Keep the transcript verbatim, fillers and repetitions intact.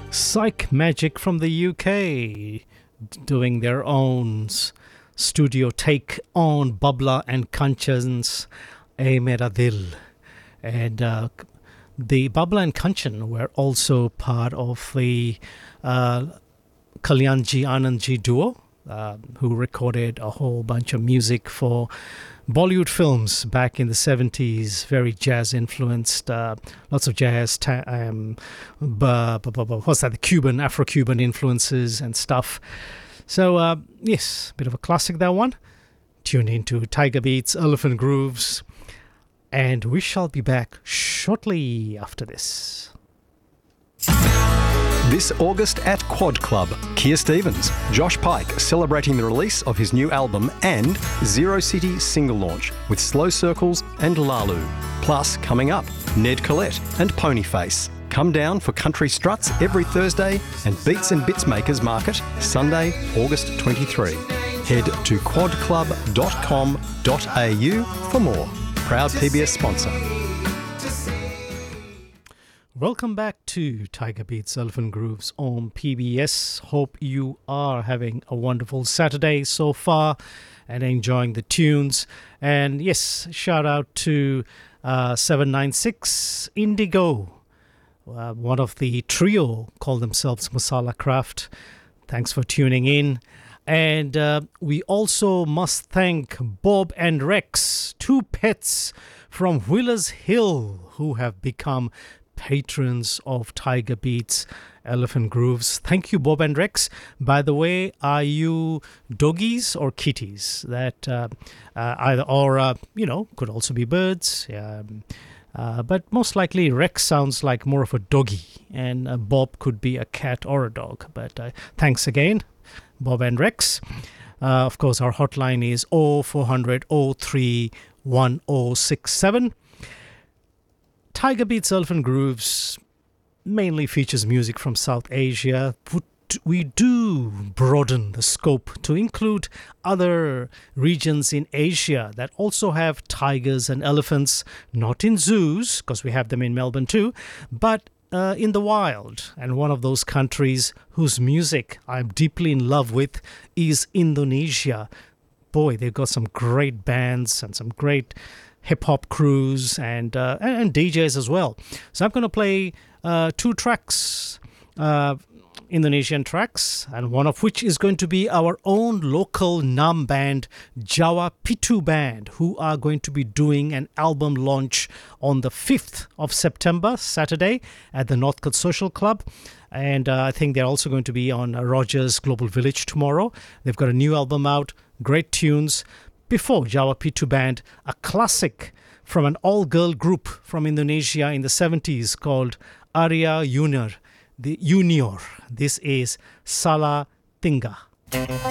Psych Magic from the U K doing their own s- studio take on Babla and Kanchan's "Ae Mera Dil." And uh, the Babla and Kanchan were also part of the uh, Kalyanji Anandji duo, uh, who recorded a whole bunch of music for Bollywood films back in the seventies, very jazz influenced, uh, lots of jazz, ta- um, bu- bu- bu- bu- what's that, the Cuban, Afro-Cuban influences and stuff. So, uh, yes, bit of a classic, that one. Tune into Tiger Beats, Elephant Grooves, and we shall be back shortly after this. This August at Quad Club, Keir Stevens, Josh Pike celebrating the release of his new album and Zero City single launch with Slow Circles and Lalu. Plus, coming up, Ned Collette and Ponyface. Come down for Country Struts every Thursday and Beats and Bits Makers Market Sunday, August twenty-third. Head to quad club dot com dot a u for more. Proud P B S sponsor. Welcome back to Tiger Beats Elephant Grooves on P B S. Hope you are having a wonderful Saturday so far and enjoying the tunes. And yes, shout out to uh, seven nine six Indigo, uh, one of the trio, call themselves Masala Craft. Thanks for tuning in. And uh, we also must thank Bob and Rex, two pets from Wheelers Hill, who have become patrons of Tiger Beats Elephant Grooves. Thank you, Bob and Rex. By the way, are you doggies or kitties? That uh, uh, either or, uh, you know, could also be birds. Um, uh, but most likely, Rex sounds like more of a doggy, and uh, Bob could be a cat or a dog. But uh, thanks again, Bob and Rex. Uh, of course, our hotline is oh four hundred oh three one oh six seven. Tiger Beats Elephant Grooves mainly features music from South Asia. We do broaden the scope to include other regions in Asia that also have tigers and elephants, not in zoos, because we have them in Melbourne too, but uh, in the wild. And one of those countries whose music I'm deeply in love with is Indonesia. Boy, they've got some great bands and some great hip-hop crews and, uh, and and D Js as well. So I'm going to play uh, two tracks, uh, Indonesian tracks, and one of which is going to be our own local Nam band, Jawa Pitu Band, who are going to be doing an album launch on the fifth of September, Saturday, at the Northcote Social Club. And uh, I think they're also going to be on uh, Rogers Global Village tomorrow. They've got a new album out, great tunes. Before Jawa Pitu Band, a classic from an all-girl group from Indonesia in the seventies called Arya Junior. The Junior. This is Salah Tingkah.